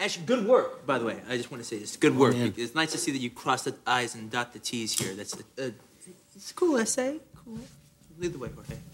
Actually, good work, by the way. I just want to say this. Good work. man. It's nice to see that you cross the I's and dot the T's here. It's a cool essay. Cool. Lead the way, Jorge.